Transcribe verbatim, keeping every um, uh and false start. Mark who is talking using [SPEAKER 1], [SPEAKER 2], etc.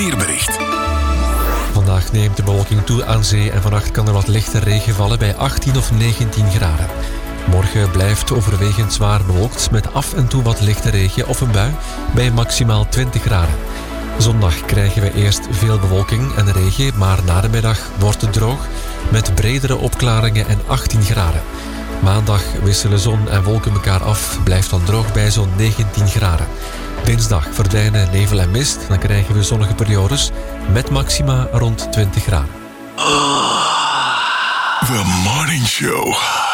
[SPEAKER 1] Weerbericht.
[SPEAKER 2] Vandaag neemt de bewolking toe aan zee en vannacht kan er wat lichte regen vallen bij achttien of negentien graden. Morgen blijft overwegend zwaar bewolkt met af en toe wat lichte regen of een bui bij maximaal twintig graden. Zondag krijgen we eerst veel bewolking en regen, maar na de middag wordt het droog met bredere opklaringen en achttien graden. Maandag wisselen zon en wolken elkaar af, blijft dan droog bij zo'n negentien graden. Dinsdag verdwijnen nevel en mist, dan krijgen we zonnige periodes met maxima rond twintig graden.
[SPEAKER 1] The Morning Show.